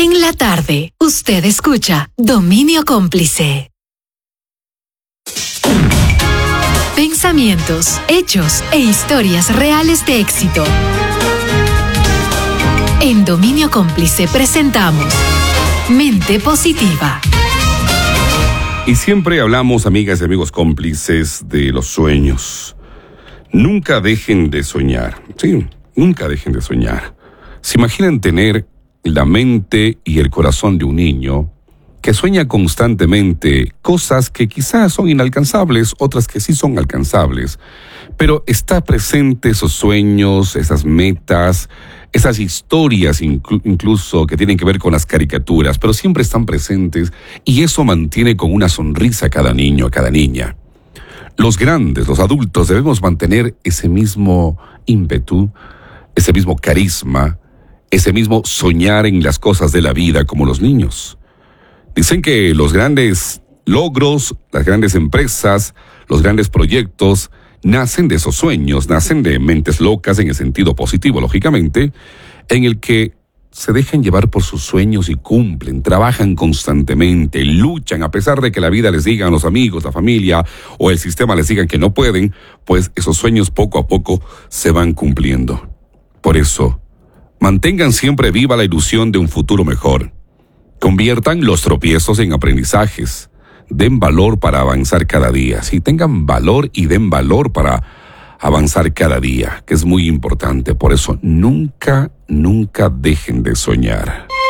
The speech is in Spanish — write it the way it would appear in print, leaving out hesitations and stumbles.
En la tarde, usted escucha Dominio Cómplice. Pensamientos, hechos e historias reales de éxito. En Dominio Cómplice presentamos Mente Positiva. Y siempre hablamos, amigas y amigos cómplices, de los sueños. Nunca dejen de soñar. Sí, nunca dejen de soñar. ¿Se imaginan tener la mente y el corazón de un niño que sueña constantemente cosas que quizás son inalcanzables, otras que sí son alcanzables, pero está presente esos sueños, esas metas, esas historias incluso que tienen que ver con las caricaturas, pero siempre están presentes y eso mantiene con una sonrisa a cada niño, a cada niña? Los grandes, los adultos, debemos mantener ese mismo ímpetu, ese mismo carisma, ese mismo soñar en las cosas de la vida como los niños. Dicen que los grandes logros, las grandes empresas, los grandes proyectos nacen de esos sueños, nacen de mentes locas en el sentido positivo, lógicamente, en el que se dejan llevar por sus sueños y cumplen, trabajan constantemente, luchan, a pesar de que la vida les diga, los amigos, la familia o el sistema les digan que no pueden, pues esos sueños poco a poco se van cumpliendo. Por eso, mantengan siempre viva la ilusión de un futuro mejor. Conviertan los tropiezos en aprendizajes. Den valor para avanzar cada día. Sí, tengan valor y den valor para avanzar cada día, que es muy importante. Por eso, nunca dejen de soñar.